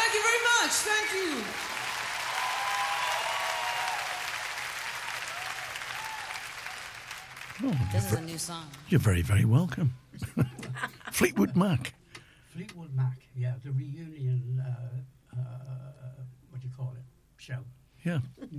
Thank you very much. Thank you. Oh, this is a new song. You're very, very welcome. Fleetwood Mac. Fleetwood Mac, yeah, the reunion, what do you call it, show. Yeah.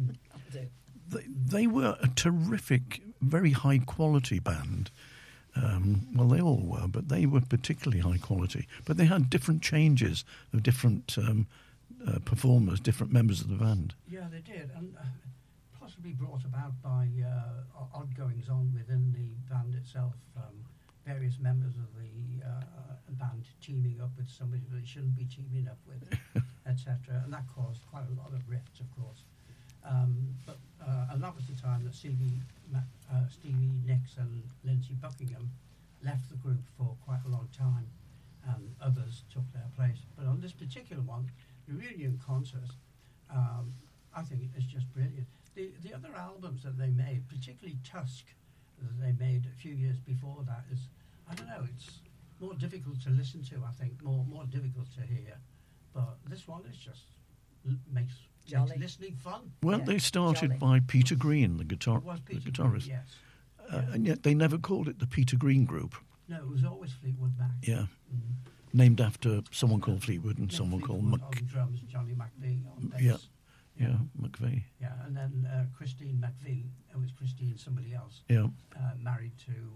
They were a terrific, very high-quality band. Well, they all were, but they were particularly high quality. But they had different changes of different performers, different members of the band. Yeah, they did, and possibly brought about by odd goings-on within the band itself. Various members of the band teaming up with somebody that they shouldn't be teaming up with, etc. And that caused quite a lot of rifts, of course. And that was the time that Stevie Nicks and Lindsey Buckingham left the group for quite a long time, and others took their place. But on this particular one, the reunion concert, I think it's just brilliant. The other albums that they made, particularly Tusk, that they made a few years before that, is, I don't know, it's more difficult to listen to, I think, more difficult to hear. But this one is just makes listening fun. Well, they started by Peter Green, the guitarist. Green, yes. And yet they never called it the Peter Green Group. No, it was always Fleetwood Mac. Yeah. Named after someone called Fleetwood and someone called on drums, Johnny McVie on bass. Yeah, McVie. Yeah, and then Christine McVie, it was Christine somebody else. Yeah. Married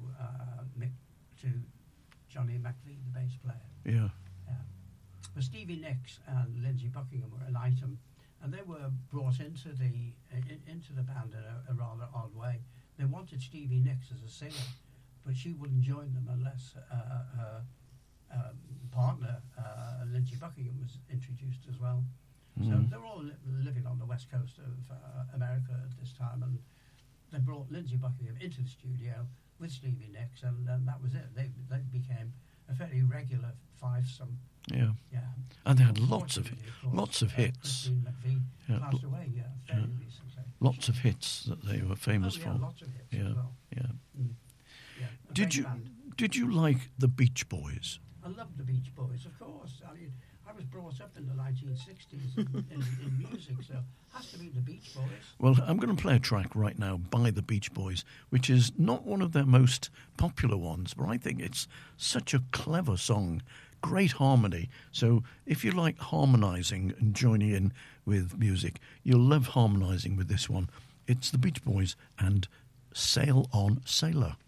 to Johnny McVie, the bass player. Yeah. But Stevie Nicks and Lindsey Buckingham were an item, and they were brought into the band in a rather odd way. They wanted Stevie Nicks as a singer, but she wouldn't join them unless her partner, Lindsey Buckingham, was introduced as well. So they were all living on the west coast of America at this time, and they brought Lindsey Buckingham into the studio with Stevie Nicks, and that was it. They became a very regular fivesome. Yeah. Yeah. And they had lots of hits. Christine McVie passed away, fairly recently. Lots of hits that they were famous for. Lots of hits as well. Yeah. Did you like the Beach Boys? I loved the Beach Boys, of course. I mean, I was brought up in the 1960s in music, so it has to be the Beach Boys. Well, I'm going to play a track right now by the Beach Boys, which is not one of their most popular ones, but I think it's such a clever song, great harmony. So if you like harmonising and joining in with music, you'll love harmonising with this one. It's the Beach Boys and Sail On Sailor.